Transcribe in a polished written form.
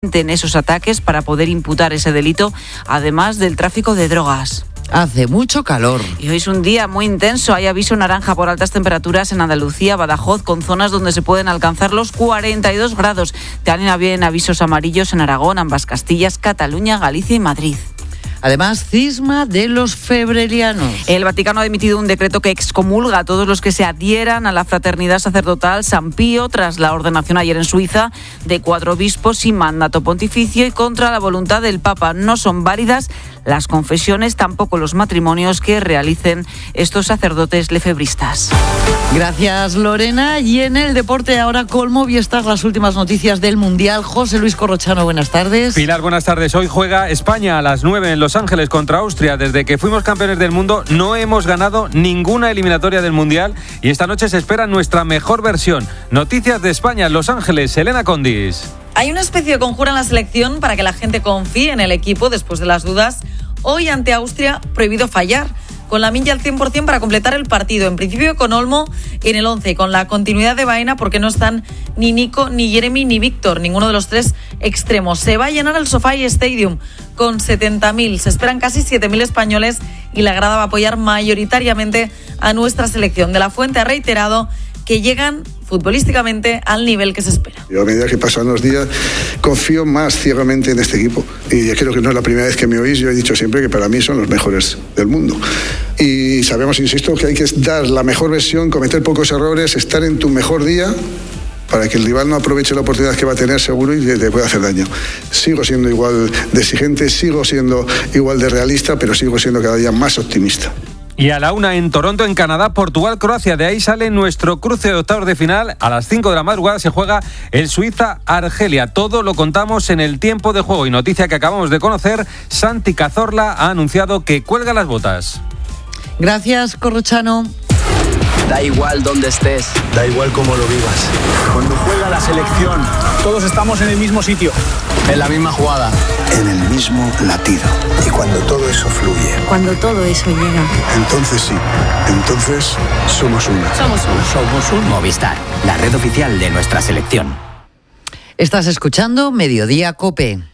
en esos ataques para poder imputar ese delito, además del tráfico de drogas. Hace mucho calor. Y hoy es un día muy intenso. Hay aviso naranja por altas temperaturas en Andalucía, Badajoz, con zonas donde se pueden alcanzar los 42 grados. También avisos amarillos en Aragón, ambas Castillas, Cataluña, Galicia y Madrid. Además, cisma de los febrelianos. El Vaticano ha emitido un decreto que excomulga a todos los que se adhieran a la fraternidad sacerdotal San Pío tras la ordenación ayer en Suiza de 4 obispos sin mandato pontificio y contra la voluntad del Papa. No son válidas las confesiones, tampoco los matrimonios que realicen estos sacerdotes lefebristas. Gracias, Lorena. Y en el deporte ahora con Movistar, las últimas noticias del Mundial. José Luis Corrochano, buenas tardes. Pilar, buenas tardes. Hoy juega España a las 9 en Los Ángeles contra Austria. Desde que fuimos campeones del mundo no hemos ganado ninguna eliminatoria del Mundial y esta noche se espera nuestra mejor versión. Noticias de España en Los Ángeles, Elena Condis. Hay una especie de conjura en la selección para que la gente confíe en el equipo después de las dudas. Hoy ante Austria, prohibido fallar, con la milla al 100% para completar el partido. En principio con Olmo en el 11, con la continuidad de Baena porque no están ni Nico, ni Jeremy, ni Víctor, ninguno de los tres extremos. Se va a llenar el SoFi Stadium con 70.000. Se esperan casi 7.000 españoles y la grada va a apoyar mayoritariamente a nuestra selección. De la Fuente ha reiterado que llegan futbolísticamente al nivel que se espera. Yo a medida que pasan los días confío más ciegamente en este equipo y creo que no es la primera vez que me oís. Yo he dicho siempre que para mí son los mejores del mundo y sabemos, insisto, que hay que dar la mejor versión, cometer pocos errores, estar en tu mejor día para que el rival no aproveche la oportunidad que va a tener seguro y te pueda hacer daño. Sigo siendo igual de exigente, sigo siendo igual de realista, pero sigo siendo cada día más optimista. Y a la 1 en Toronto, en Canadá, Portugal-Croacia. De ahí sale nuestro cruce de octavos de final. A las 5 de la madrugada se juega el Suiza-Argelia. Todo lo contamos en el tiempo de juego. Y noticia que acabamos de conocer, Santi Cazorla ha anunciado que cuelga las botas. Gracias, Corrochano. Da igual dónde estés, da igual cómo lo vivas. Cuando juega la selección, todos estamos en el mismo sitio, en la misma jugada, en el mismo latido. Y cuando todo eso fluye, cuando todo eso llega, entonces sí, entonces somos una. Somos un Movistar, la red oficial de nuestra selección. Estás escuchando Mediodía COPE.